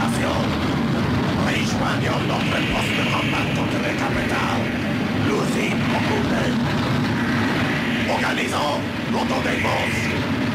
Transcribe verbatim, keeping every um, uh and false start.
nation. Rejoignons notre poste de combat contre le capital. Nous y occuper. Organisons l'autodéfense.